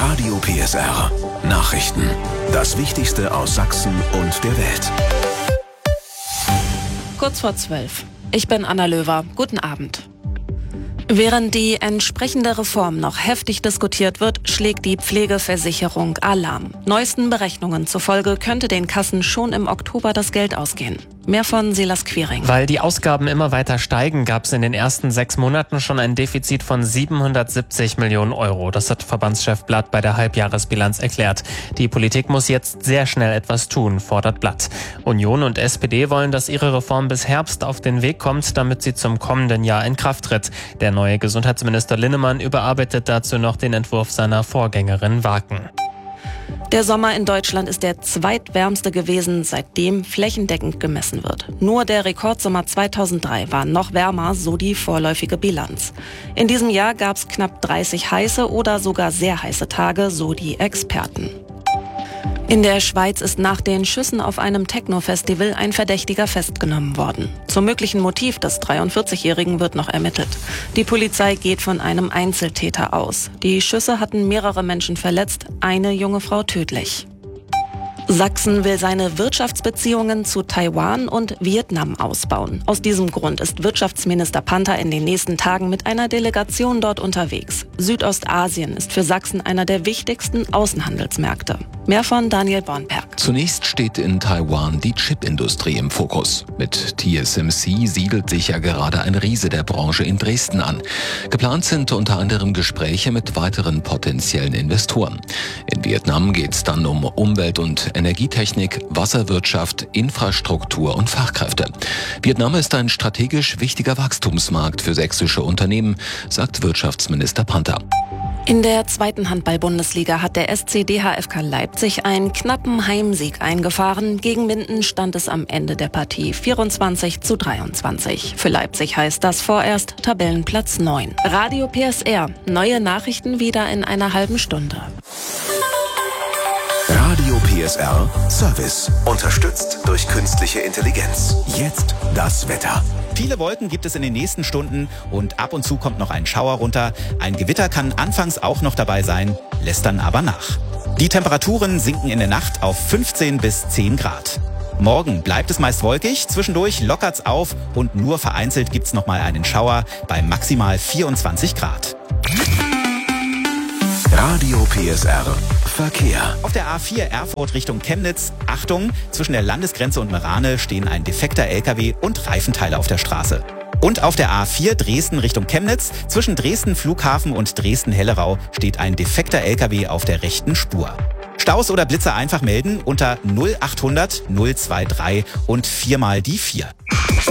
Radio PSR. Nachrichten. Das Wichtigste aus Sachsen und der Welt. Kurz vor 12. Ich bin Anna Löwer. Guten Abend. Während die entsprechende Reform noch heftig diskutiert wird, schlägt die Pflegeversicherung Alarm. Neuesten Berechnungen zufolge könnte den Kassen schon im Oktober das Geld ausgehen. Mehr von Silas Quiring. Weil die Ausgaben immer weiter steigen, gab es in den ersten 6 Monaten schon ein Defizit von 770 Millionen Euro. Das hat Verbandschef Blatt bei der Halbjahresbilanz erklärt. Die Politik muss jetzt sehr schnell etwas tun, fordert Blatt. Union und SPD wollen, dass ihre Reform bis Herbst auf den Weg kommt, damit sie zum kommenden Jahr in Kraft tritt. Der neue Gesundheitsminister Linnemann überarbeitet dazu noch den Entwurf seiner Vorgängerin Waken. Der Sommer in Deutschland ist der zweitwärmste gewesen, seitdem flächendeckend gemessen wird. Nur der Rekordsommer 2003 war noch wärmer, so die vorläufige Bilanz. In diesem Jahr gab es knapp 30 heiße oder sogar sehr heiße Tage, so die Experten. In der Schweiz ist nach den Schüssen auf einem Techno-Festival ein Verdächtiger festgenommen worden. Zum möglichen Motiv des 43-Jährigen wird noch ermittelt. Die Polizei geht von einem Einzeltäter aus. Die Schüsse hatten mehrere Menschen verletzt, eine junge Frau tödlich. Sachsen will seine Wirtschaftsbeziehungen zu Taiwan und Vietnam ausbauen. Aus diesem Grund ist Wirtschaftsminister Panther in den nächsten Tagen mit einer Delegation dort unterwegs. Südostasien ist für Sachsen einer der wichtigsten Außenhandelsmärkte. Mehr von Daniel Bornberg. Zunächst steht in Taiwan die Chipindustrie im Fokus. Mit TSMC siedelt sich ja gerade ein Riese der Branche in Dresden an. Geplant sind unter anderem Gespräche mit weiteren potenziellen Investoren. In Vietnam geht es dann um Umwelt- und Energietechnik, Wasserwirtschaft, Infrastruktur und Fachkräfte. Vietnam ist ein strategisch wichtiger Wachstumsmarkt für sächsische Unternehmen, sagt Wirtschaftsminister Panther. In der zweiten Handball-Bundesliga hat der SC DHFK Leipzig einen knappen Heimsieg eingefahren. Gegen Minden stand es am Ende der Partie 24:23. Für Leipzig heißt das vorerst Tabellenplatz 9. Radio PSR. Neue Nachrichten wieder in einer halben Stunde. Radio PSR Service. Unterstützt durch künstliche Intelligenz. Jetzt das Wetter. Viele Wolken gibt es in den nächsten Stunden und ab und zu kommt noch ein Schauer runter. Ein Gewitter kann anfangs auch noch dabei sein, lässt dann aber nach. Die Temperaturen sinken in der Nacht auf 15 bis 10 Grad. Morgen bleibt es meist wolkig, zwischendurch lockert's auf und nur vereinzelt gibt's noch mal einen Schauer bei maximal 24 Grad. Radio PSR Verkehr. Auf der A4 Erfurt Richtung Chemnitz, Achtung, zwischen der Landesgrenze und Merane stehen ein defekter LKW und Reifenteile auf der Straße. Und auf der A4 Dresden Richtung Chemnitz, zwischen Dresden Flughafen und Dresden-Hellerau steht ein defekter LKW auf der rechten Spur. Staus oder Blitzer einfach melden unter 0800 023 und 4 mal die 4.